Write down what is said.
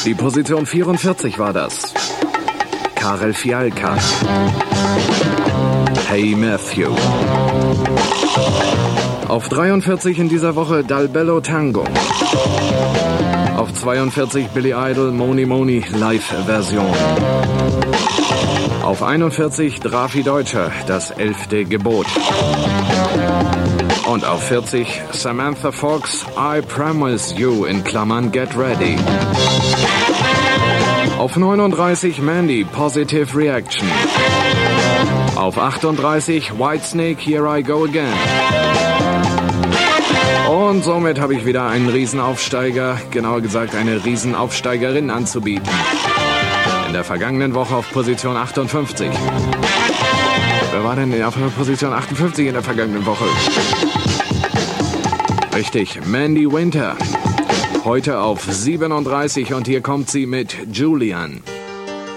Die Position 44 war das. Karel Fialka. Hey Matthew. Auf 43 in dieser Woche Dal Bello Tango. Auf 42 Billy Idol Moni Moni Live-Version. Auf 41 Drafi Deutscher, das 11. Gebot. Und auf 40 Samantha Fox, I Promise You in Klammern Get Ready. Auf 39 Mandy, Positive Reaction. Auf 38 Whitesnake, Here I Go Again. Und somit habe ich wieder einen Riesenaufsteiger, genauer gesagt eine Riesenaufsteigerin anzubieten. In der vergangenen Woche auf Position 58. Wer war denn auf Position 58 in der vergangenen Woche? Richtig, Mandy Winter. Heute auf 37 und hier kommt sie mit Julian.